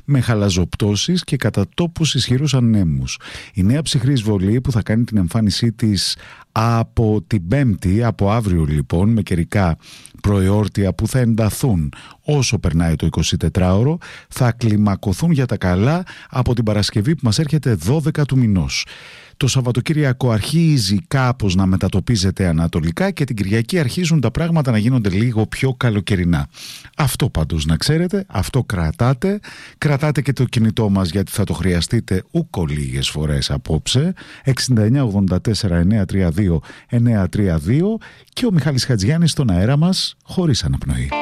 με χαλαζοπτώσεις και κατά τόπους ισχυρούς ανέμους. Η νέα ψυχρή εισβολή που θα κάνει την εμφάνισή της από την Πέμπτη, από αύριο λοιπόν, με καιρικά προεόρτια που θα ενταθούν όσο περνάει το 24ωρο, θα κλιμακωθούν για τα καλά από την Παρασκευή που μας έρχεται 12 του μηνός. Το Σαββατοκύριακο αρχίζει κάπως να μετατοπίζεται ανατολικά και την Κυριακή αρχίζουν τα πράγματα να γίνονται λίγο πιο καλοκαιρινά. Αυτό πάντως να ξέρετε, αυτό κρατάτε. Κρατάτε και το κινητό μας γιατί θα το χρειαστείτε ούκο λίγες φορές απόψε. 6984 932 932 και ο Μιχάλης Χατζιάννης στον αέρα μας χωρίς αναπνοή.